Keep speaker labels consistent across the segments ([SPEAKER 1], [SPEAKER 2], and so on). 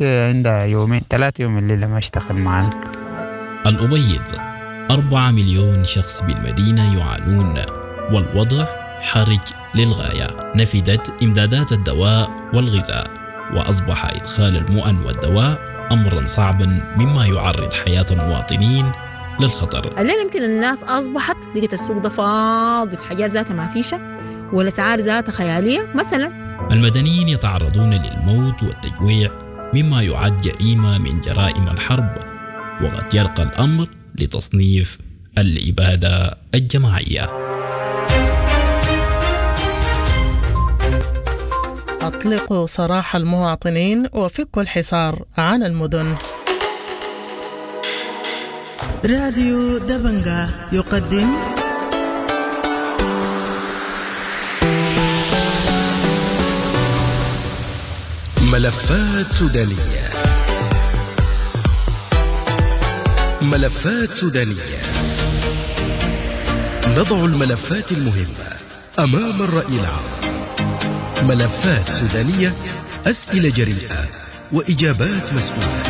[SPEAKER 1] كده عندها يومين 3 يوم الليلة ما اشتغل معانا.
[SPEAKER 2] الأبيض 4 مليون شخص بالمدينة يعانون، والوضع حرج للغاية. نفدت إمدادات الدواء والغذاء، وأصبح إدخال المؤن والدواء أمرا صعبا مما يعرض حياة المواطنين للخطر.
[SPEAKER 3] الليل يمكن الناس أصبحت لقيت السوق ده فاضي، الحاجات ذاتها ما فيشة والأسعار ذاتها خيالية. مثلا
[SPEAKER 2] المدنيين يتعرضون للموت والتجويع مما يعد جريمة من جرائم الحرب، وقد يرقى الأمر لتصنيف الإبادة الجماعية.
[SPEAKER 4] أطلقوا سراح المواطنين وفكوا الحصار عن المدن.
[SPEAKER 5] راديو دبنجا يقدم
[SPEAKER 6] ملفات سودانية. ملفات سودانية، نضع الملفات المهمة أمام الرأي العام. ملفات سودانية، أسئلة جريئة وإجابات مسؤولة.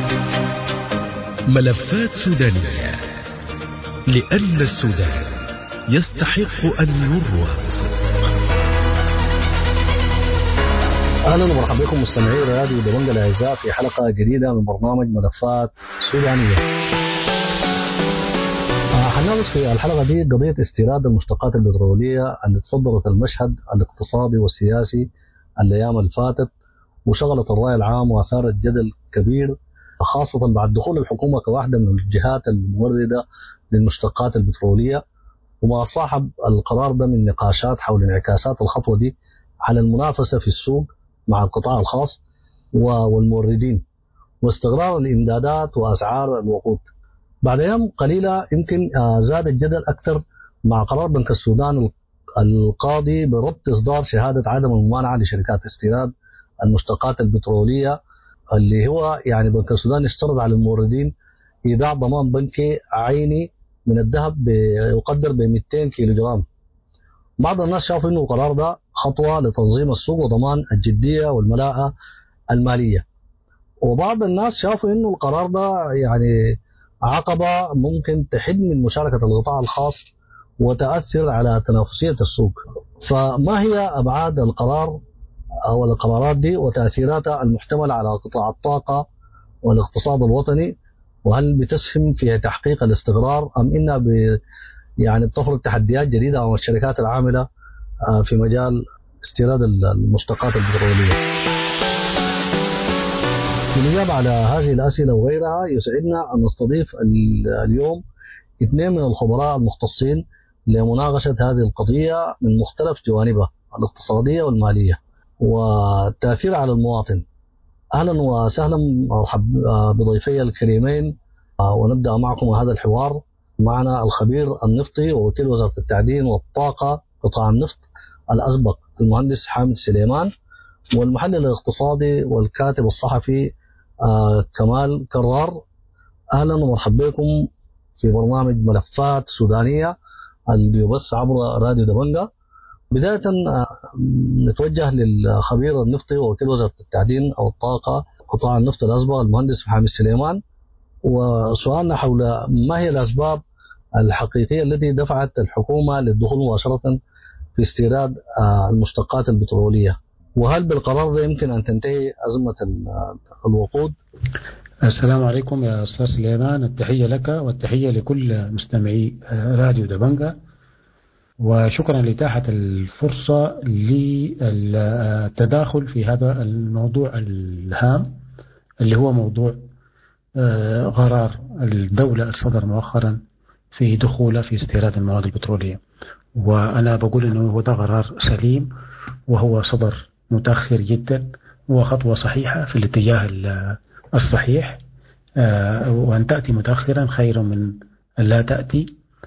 [SPEAKER 6] ملفات سودانية، لأن السودان يستحق أن يروى بصدق.
[SPEAKER 7] أهلا ومرحبا بكم مستمعي راديو دبنجا الأعزاء في حلقة جديدة من برنامج ملفات سودانية. حنناقش في الحلقة دي قضية استيراد المشتقات البترولية اللي تصدرت المشهد الاقتصادي والسياسي الأيام اللي فاتت وشغلت الرأي العام وأثارت جدل كبير، خاصة بعد دخول الحكومة كواحدة من الجهات الموردة للمشتقات البترولية، وما صاحب القرار ده من نقاشات حول انعكاسات الخطوة دي على المنافسة في السوق مع القطاع الخاص والموردين واستقرار الإمدادات وأسعار الوقود. بعد أيام قليلة يمكن زاد الجدل أكثر مع قرار بنك السودان القاضي بربط إصدار شهادة عدم الممانعة لشركات استيراد المشتقات البترولية، اللي هو يعني بنك السودان اشترط على الموردين إيداع ضمان بنكي عيني من الذهب يقدر ب 200 كيلو جرام. بعض الناس شافوا إنه القرار ده خطوة لتنظيم السوق وضمان الجدية والملاءة المالية، وبعض الناس شافوا إنه القرار ده يعني عقبة ممكن تحد من مشاركة القطاع الخاص وتأثر على تنافسية السوق. فما هي أبعاد القرار أو القرارات دي وتأثيراتها المحتملة على قطاع الطاقة والاقتصاد الوطني، وهل بتسهم في تحقيق الاستقرار أم إنها يعني بتفرض تحديات جديدة على الشركات العاملة في مجال استيراد المشتقات البترولية؟ بالإجابة على هذه الأسئلة وغيرها يسعدنا أن نستضيف اليوم 2 من الخبراء المختصين لمناقشة هذه القضية من مختلف جوانبها الاقتصادية والمالية والتأثير على المواطن. أهلا وسهلا، مرحبا بضيفي الكريمين، ونبدأ معكم هذا الحوار. معنا الخبير النفطي ووكيل وزارة التعدين والطاقة قطاع النفط الأسبق المهندس حامد سليمان، والمحلل الاقتصادي والكاتب الصحفي كمال كرار. أهلا ومرحبا بكم في برنامج ملفات سودانية اللي بيبث عبر راديو دبنجا. بداية نتوجه للخبير النفطي ووكيل وزارة التعدين أو الطاقة قطاع النفط الأسبق المهندس حامد سليمان، وسؤالنا حول ما هي الأسباب الحقيقية التي دفعت الحكومة للدخول مباشرة في استيراد المشتقات البترولية، وهل بالقرار ده يمكن أن تنتهي أزمة الوقود؟
[SPEAKER 8] السلام عليكم يا أستاذ سليمان، التحية لك والتحية لكل مستمعي راديو دبنجا، وشكرا لإتاحة الفرصة للتداخل في هذا الموضوع الهام اللي هو موضوع قرار الدولة الصدر مؤخرا في دخوله في استيراد المواد البترولية. وأنا بقول أنه هو ده قرار سليم، وهو صدر متأخر جدا وخطوة صحيحة في الاتجاه الصحيح، وأن تأتي متأخرا خير من لا تأتي.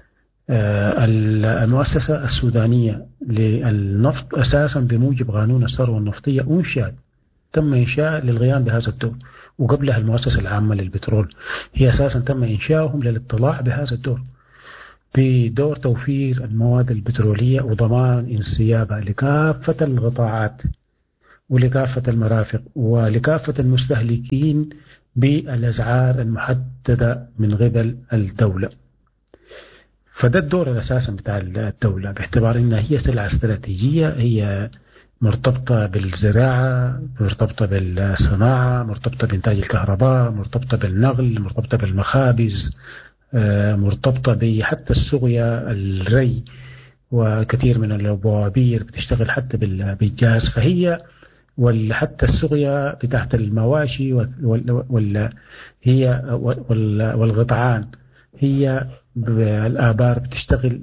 [SPEAKER 8] المؤسسة السودانية للنفط أساسا بموجب قانون الثروة النفطية تم إنشاء للقيام بهذا الدور، وقبلها المؤسسة العامة للبترول هي أساسا تم إنشاؤهم للاطلاع بهذا الدور، بدور توفير المواد البترولية وضمان انسيابها لكافة القطاعات ولكافة المرافق ولكافة المستهلكين بالأسعار المحددة من قبل الدولة. فده الدور الأساسي بتاع الدولة، باعتبار أنها هي سلعة استراتيجية، هي مرتبطة بالزراعة، مرتبطة بالصناعة، مرتبطة بإنتاج الكهرباء، مرتبطة بالنقل، مرتبطة بالمخابز، مرتبطة بحتى السقيا، الري، وكثير من البوابير بتشتغل حتى بالجاز. فهي وحتى السقيا بتاعت المواشي والغطعان، هي الآبار بتشتغل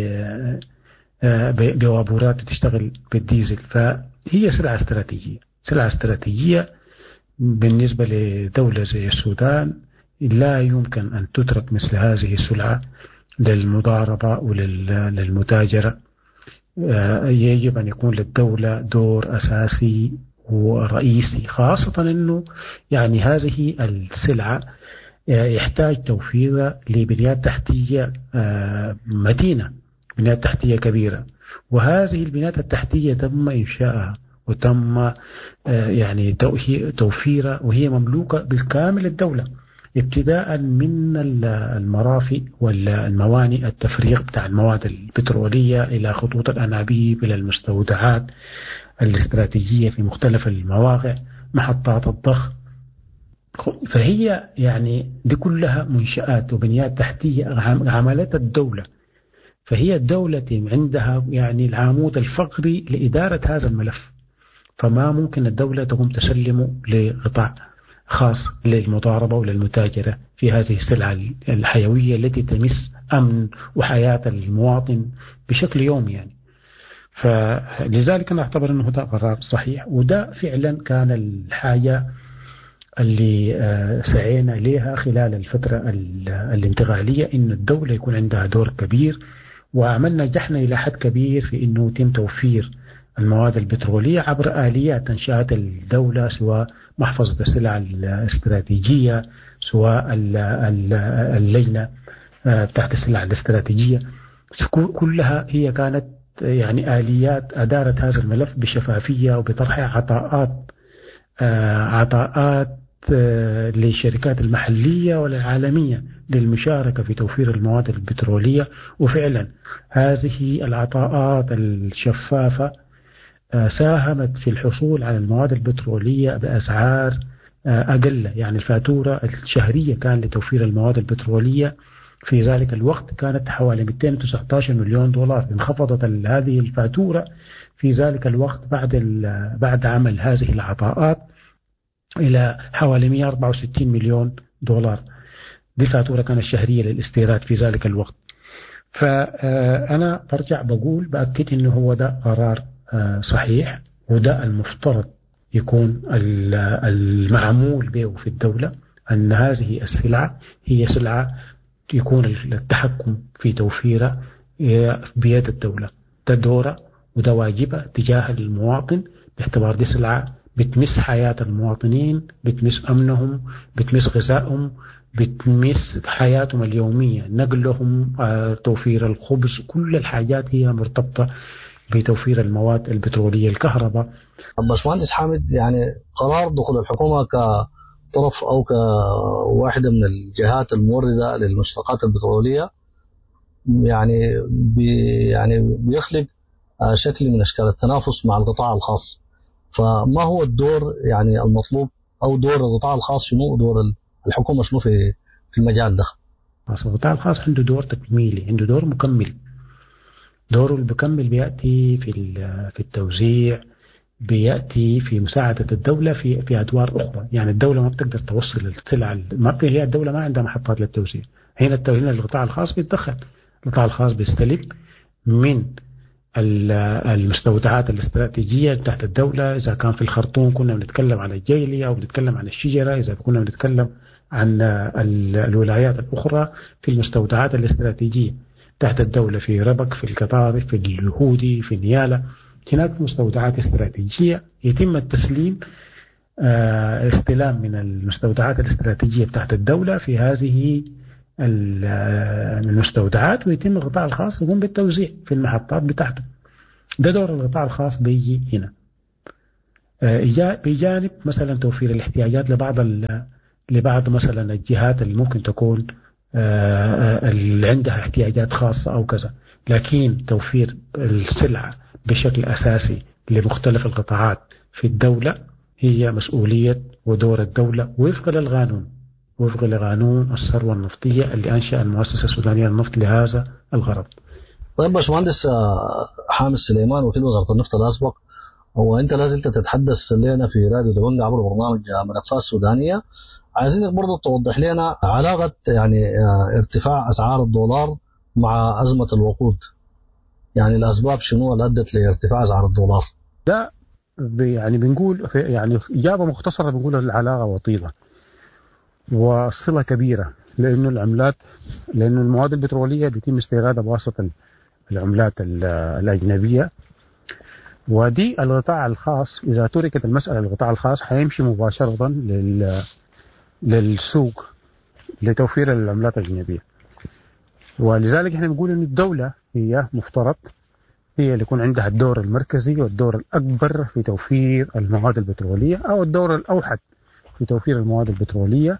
[SPEAKER 8] بوابورات بتشتغل بالديزل. فهي سلعة استراتيجية بالنسبة لدولة زي السودان. لا يمكن أن تترك مثل هذه السلعة للمضاربة وللمتاجرة. يجب أن يكون للدولة دور أساسي ورئيسي، خاصة أنه يعني هذه السلعة يحتاج توفير لبنيات تحتية متينة، بنيات تحتية كبيرة. وهذه البنيات التحتية تم إنشائها وتم يعني توفيرها، وهي مملوكة بالكامل الدولة، ابتداء من المرافق والموانئ التفريغ بتاع المواد البترولية إلى خطوط الأنابيب إلى المستودعات الاستراتيجية في مختلف المواقع، محطات الضخ. فهي يعني دي كلها منشآت وبنيات تحتية عملت الدولة. فهي الدولة عندها يعني العمود الفقري لإدارة هذا الملف. فما ممكن الدولة تقوم تسلمه لقطاع خاص للمضاربة وللمتاجرة في هذه السلعة الحيوية التي تمس أمن وحياة المواطن بشكل يومي يعني. فلذلك أنا أعتبر أنه ده قرار صحيح، وده فعلا كان الحاجة اللي سعينا لها خلال الفترة الانتقالية، إن الدولة يكون عندها دور كبير. وعملنا نجحنا إلى حد كبير في أنه يتم توفير المواد البترولية عبر آليات أنشأت الدولة، سواء محفظة السلع الاستراتيجية، سواء اللجنة تحت السلع الاستراتيجية. كلها هي كانت يعني آليات أدارت هذا الملف بشفافية وبطرح عطاءات للشركات المحلية والعالمية للمشاركة في توفير المواد البترولية. وفعلا هذه العطاءات الشفافة ساهمت في الحصول على المواد البترولية بأسعار أقل. يعني الفاتورة الشهرية كان لتوفير المواد البترولية في ذلك الوقت كانت حوالي 219 مليون دولار. انخفضت هذه الفاتورة في ذلك الوقت بعد عمل هذه العطاءات إلى حوالي 164 مليون دولار. دي الفاتورة كانت الشهرية للاستيراد في ذلك الوقت. فأنا برجع بأكد إنه هو ده قرار صحيح، وده المفترض يكون المعمول به في الدولة، أن هذه السلعة هي سلعة يكون التحكم في توفيرها بيد الدولة. ده دورة وده واجبة تجاه المواطن، باعتبار دي سلعة بتمس حياة المواطنين، بتمس أمنهم، بتمس غذائهم، بتمس حياتهم اليومية، نقلهم، توفير الخبز، كل الحاجات هي مرتبطة بتوفير المواد البترولية، الكهرباء.
[SPEAKER 7] باشمهندس حامد، يعني قرار دخول الحكومة كطرف أو كواحدة من الجهات الموردة للمشتقات البترولية يعني بيخلق شكل من أشكال التنافس مع القطاع الخاص. فما هو الدور يعني المطلوب، أو دور القطاع الخاص شنو، دور الحكومة شنو في المجال ده؟
[SPEAKER 8] القطاع الخاص عنده دور تكميلي، عنده دور مكمل. دوره المكمل بيأتي في التوزيع، بيأتي في مساعدة الدولة في أدوار أخرى. يعني الدولة ما بتقدر توصل السلع، هي الدولة ما عندها محطات للتوزيع. هنا القطاع الخاص بيتدخل، القطاع الخاص بيستلم من المستودعات الاستراتيجية تحت الدولة. إذا كان في الخرطوم كنا بنتكلم عن الجيلي أو بنتكلم عن الشجرة، إذا كنا بنتكلم عن الولايات الأخرى في المستودعات الاستراتيجية تحت الدولة، في ربك، في القطارف، في الهودي، في نيالة، هناك مستودعات استراتيجية يتم التسليم استلام من المستودعات الاستراتيجية تحت الدولة في هذه المستودعات، ويتم القطاع الخاص يقوم بالتوزيع في المحطات بتاعته. ده دور القطاع الخاص بيجي هنا. بجانب مثلا توفير الاحتياجات لبعض مثلا الجهات اللي ممكن تكون اللي عندها احتياجات خاصة أو كذا، لكن توفير السلعة بشكل أساسي لمختلف القطاعات في الدولة هي مسؤولية ودور الدولة وفق لقانون الثروة النفطية اللي أنشأ المؤسسة السودانية للنفط لهذا الغرض.
[SPEAKER 7] طيب باشمهندس حامد سليمان وكيل وزارة النفط الأسبق، هو أنت لازلت تتحدث لنا في راديو دبنجة عبر برنامج ملفات سودانية. عايزينك برضو توضح لنا علاقة يعني ارتفاع أسعار الدولار مع أزمة الوقود، يعني الأسباب شنو اللي أدت لارتفاع أسعار الدولار؟
[SPEAKER 8] ده يعني بنقول يعني إجابة مختصرة بنقول العلاقة وطيدة والصلة كبيرة، لأنه المواد البترولية بيتم استيرادها بواسطة العملات الأجنبية، ودي القطاع الخاص إذا تركت المسألة للقطاع الخاص حيمشي مباشرة للسوق لتوفير العملات الأجنبية. ولذلك احنا بنقول ان الدولة هي مفترض هي اللي يكون عندها الدور المركزي والدور الأكبر في توفير المواد البترولية، أو الدور الأوحد في توفير المواد البترولية،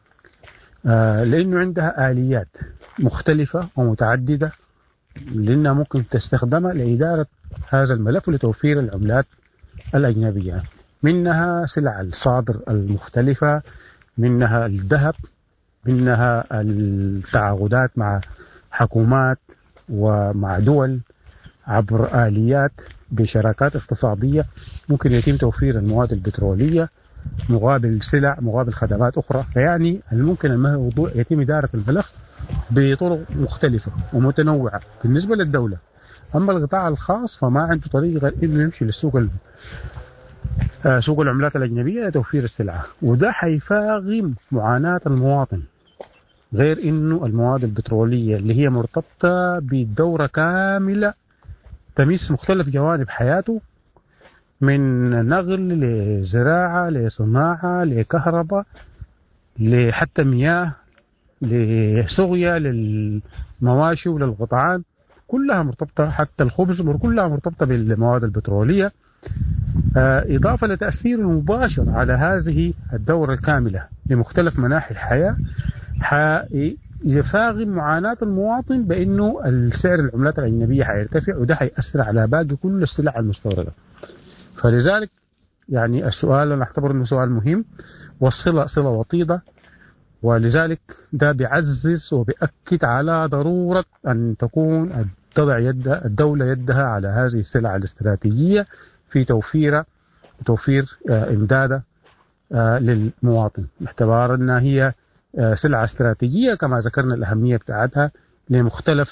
[SPEAKER 8] لأنه عندها آليات مختلفة ومتعددة لأنها ممكن تستخدمها لإدارة هذا الملف لتوفير العملات الأجنبية، منها سلع الصادر المختلفة، منها الذهب، منها التعاقدات مع حكومات ومع دول عبر آليات بشراكات اقتصادية ممكن يتم توفير المواد البترولية مقابل سلع مقابل خدمات أخرى. فيعني ممكن الموضوع يتم إدارة الملف بطرق مختلفة ومتنوعة بالنسبة للدولة. أما القطاع الخاص فما عنده طريقة غير إنه يمشي للسوق سوق العملات الأجنبية لتوفير السلعة، وده حيفاغم معاناة المواطن، غير إنه المواد البترولية اللي هي مرتبطة بدورة كاملة تميس مختلف جوانب حياته، من نقل لزراعة لصناعة لكهرباء لحتى مياه لسقيا للمواشي وللقطعان، كلها مرتبطة، حتى الخبز كلها مرتبطة بالمواد البترولية، إضافة لتأثير مباشر على هذه الدورة الكاملة لمختلف مناحي الحياة، يفاغم معاناة المواطن بأنه السعر العملات الأجنبية حيرتفع، وده حيأثر على باقي كل السلع المستوردة. فلذلك يعني السؤال أنا أعتبر أنه سؤال مهم، والصلة صلة وطيدة، ولذلك ده بيعزز وبيأكد على ضرورة أن تضع الدولة يدها على هذه السلع الاستراتيجية في توفير إمدادها للمواطن، باعتبار أنها هي سلعة استراتيجية كما ذكرنا الأهمية بتاعتها لمختلف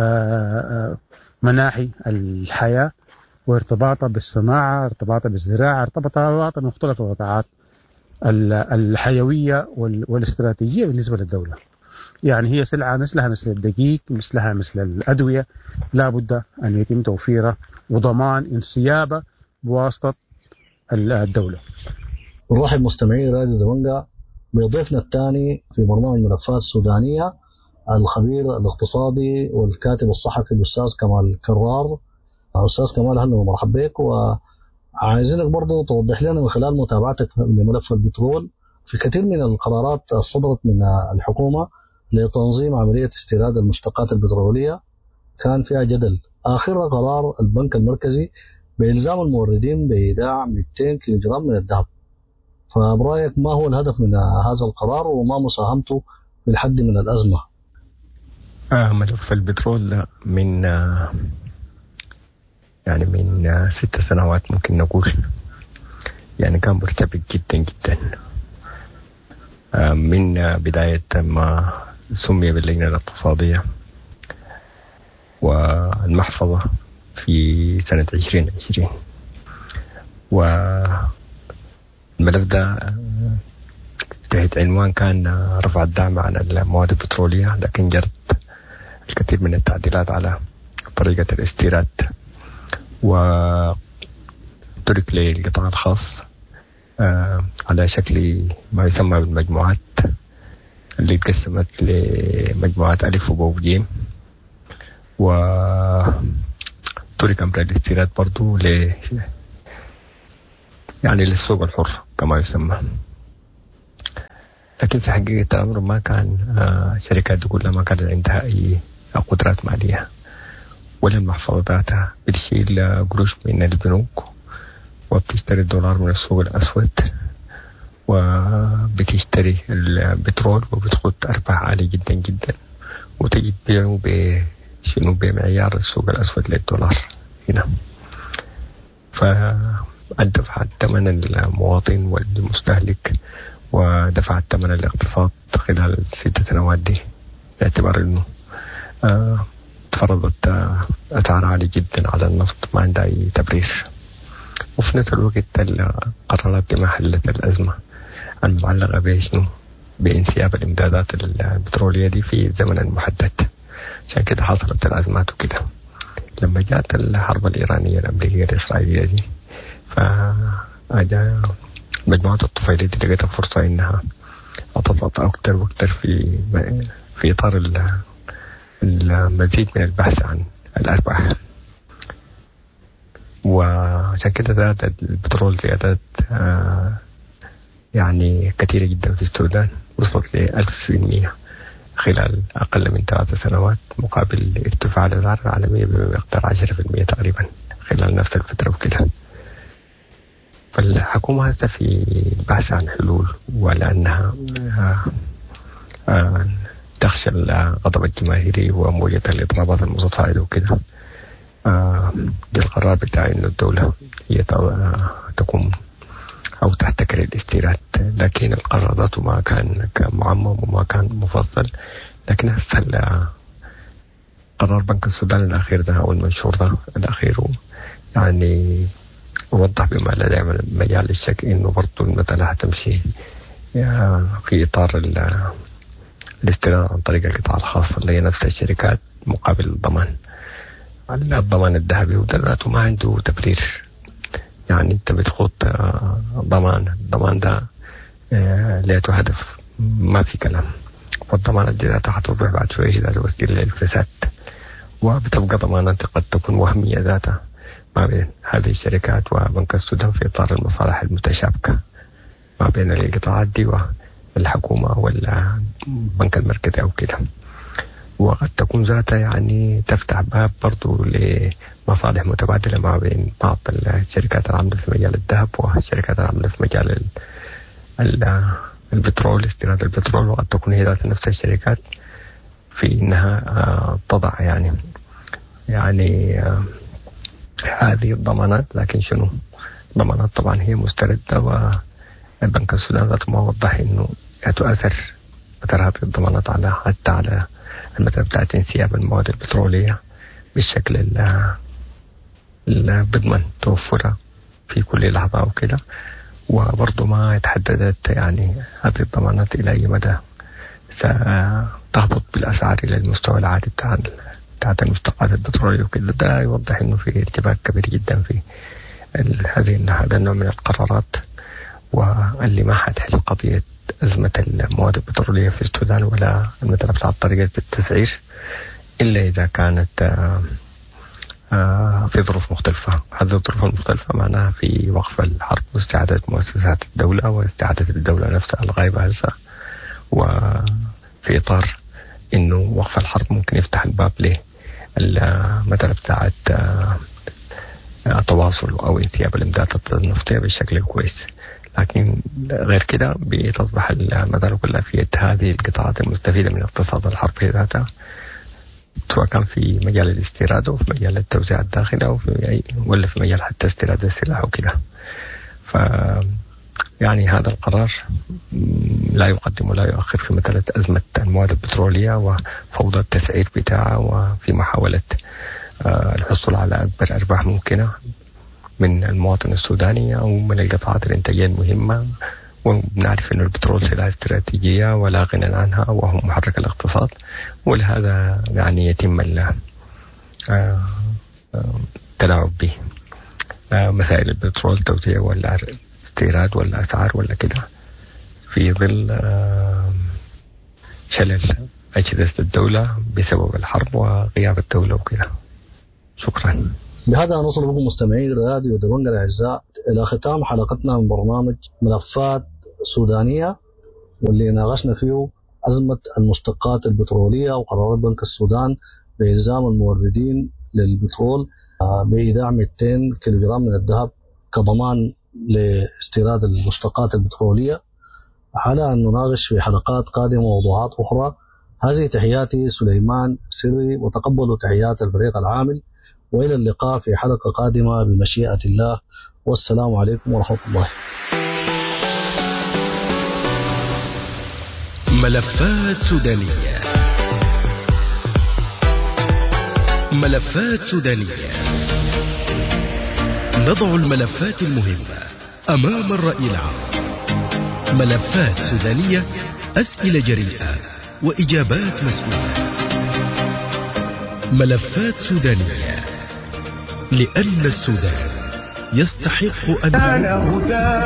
[SPEAKER 8] مناحي الحياة، وارتباطها بالصناعة، ارتباطها بالزراعة، ارتباطها بمختلف القطاعات الحيوية والاستراتيجية بالنسبة للدولة. يعني هي سلعة مثلها مثل الدقيق، مثلها مثل الأدوية، لا بد أن يتم توفيرها وضمان انسيابها بواسطة الدولة.
[SPEAKER 7] نرحب مستمعي راديو دبنجة بضيفنا الثاني في برنامج ملفات السودانية، الخبير الاقتصادي والكاتب الصحفي الأستاذ كمال كرار. أستاذ كمال أهلا ومرحبا بك، وعايزينك برضو توضح لنا من خلال متابعتك لملف البترول في كثير من القرارات صدرت من الحكومة لتنظيم عملية استيراد المشتقات البترولية كان فيها جدل، آخرها قرار البنك المركزي بإلزام الموردين بإيداع 200 كيلوغرام من الذهب. فبرأيك ما هو الهدف من هذا القرار وما مساهمته في الحد من الأزمة؟
[SPEAKER 9] ملف البترول من 6 سنوات ممكن نقول، يعني كان مرتبك جدا جدا من بداية ما سمي باللجنة الاقتصادية والمحفظة في سنة 2020. والملف ده تحت عنوان كان رفع الدعم عن المواد البترولية، لكن جرت الكثير من التعديلات على طريقة الاستيراد، وترك للقطاع الخاص على شكل ما يسمى بالمجموعات اللي اتقسمت لمجموعات ألف وباء وجيم، وترك أمر الاستيراد برضو يعني للسوق الحر كما يسمى. لكن في حقيقة الأمر ما كان شركات دي كلها ما كانت عندها أي قدرات مالية ولا المحفظاتها، بتشيل قروش من البنوك وبتشتري الدولار من السوق الأسود وبتشتري البترول وبتخد أرباح عالية جدا جدا وتجي تبيعه بمعيار السوق الأسود للدولار هنا. فدفع ثمن المواطن والمستهلك ودفع ثمن الاقتصاد خلال 6 سنوات دي، باعتبار انه تفرضت اسعار عالية جدا على النفط ما عندها اي تبرير. وفي نفس الوقت القرارات دي ما حلت الازمة المعلقة بشنو بانسياب الامدادات البترولية دي في الزمن المحدد. عشان كده حصلت الازمات وكده. لما جاءت الحرب الإيرانية الأمريكية الإسرائيلية دي فأجا مجموعة الطفيلية دي لقيتها فرصة إنها تتطلع أكتر وأكتر في إطار المزيد من البحث عن الأرباح. وعشان كده زادت البترول زيادات يعني كثيرة جدا في السودان، وصلت ل 1000% خلال أقل من 3 سنوات، مقابل ارتفاع الأسعار العالمية بمقدار 10% تقريبا خلال نفس الفترة وكده. فالحكومة هسه في البحث عن حلول، ولأنها تخشى الغضب الجماهيري وموجة الإضرابات المتصاعدة وكده، القرار بتاع إنه الدولة هي تقوم أو تحتكر الاستيراد. لكن القرارات ما كان معمم وما كان مفصل. لكن هسه قرار بنك السودان الأخير ده أو المنشور ده الأخير يعني وضح بما لا دائما مجال للشك إنه برضو المسألة هتمشي في إطار الاستيراد عن طريق القطاع الخاص اللي هي نفس الشركات مقابل الضمان الذهبي، وده ذاته ما عنده تبرير. يعني انت بتخوض الضمان ده ليته هدف ما في كلام، والضمانات دي ذاتها حتوضح بعد شوية ذات وسيلة للفساد، وبتبقى ضمانات قد تكون وهمية ذاتها ما بين هذه الشركات وبنك السودان في إطار المصالح المتشابكة ما بين القطاعات دي والحكومة والبنك المركزي أو كده. وقد تكون ذاتها يعني تفتح باب برضو لمصالح متبادلة ما بين بعض الشركات العاملة في مجال الذهب والشركات العاملة في مجال البترول، استيراد البترول. وقد تكون هي ذات نفس الشركات في إنها تضع يعني هذه الضمانات. لكن شنو الضمانات طبعا هي مستردة، والبنك السودان ذاته ما وضح إنه تؤثر مثل هذه الضمانات حتى على المثل بتاعت انسياب المواد البترولية بالشكل اللي بضمن توفرها في كل لحظة وكده. وبرضو ما تحددت يعني هذه الضمانات إلى أي مدى ستهبط بالأسعار إلى المستوى العادي بتاعت المشتقات البترولية وكده. ده يوضح إنه في ارتباك كبير جدا في هذا النوع من القرارات، واللي ما حتحل قضية أزمة المواد البترولية في السودان ولا المثل بتاع طريقة التسعير إلا إذا كانت في ظروف مختلفة. هذه الظروف المختلفة معناها في وقف الحرب واستعادة مؤسسات الدولة واستعادة الدولة نفسها الغايبة هسه، وفي إطار إنه وقف الحرب ممكن يفتح الباب للمثل بتاعت التواصل أو انسياب الإمدادات النفطية بالشكل الكويس. لكن غير كده بتصبح المسألة كلها في يد هذه القطاعات المستفيدة من اقتصاد الحرب ذاتها، سواء كان في مجال الاستيراد أو في مجال التوزيع الداخلي ولا في مجال حتى استيراد السلاح وكده. يعني هذا القرار لا يقدم ولا يؤخر في مسألة أزمة المواد البترولية وفوضى التسعير بتاعها، وفي محاولة الحصول على أكبر أرباح ممكنة من المواطن السوداني أو من القطاعات الإنتاجية المهمة. ونعرف أن البترول سلعة استراتيجية ولا غنى عنها وهو محرك الاقتصاد، ولهذا يعني يتم التلاعب به. مسائل البترول توزيع ولا استيراد ولا أسعار ولا كده في ظل شلل أجهزة الدولة بسبب الحرب وغياب الدولة وكده. شكرا.
[SPEAKER 7] بهذا نصل بكم مستمعين راديو دبنجة الأعزاء إلى ختام حلقتنا من برنامج ملفات سودانية، واللي ناقشنا فيه أزمة المشتقات البترولية وقرارات بنك السودان بإلزام الموردين للبترول بإيداع 200 كيلوغرام من الذهب كضمان لاستيراد المشتقات البترولية، على أن نناقش في حلقات قادمة موضوعات أخرى. هذه تحياتي سليمان سري، وتقبلوا تحيات الفريق العامل، وإلى اللقاء في حلقة قادمة بمشيئة الله، والسلام عليكم ورحمة الله.
[SPEAKER 6] ملفات سودانية. ملفات سودانية، نضع الملفات المهمة أمام الرأي العام. ملفات سودانية، أسئلة جريئة وإجابات مسؤولة. ملفات سودانية، لأن السودان يستحق أن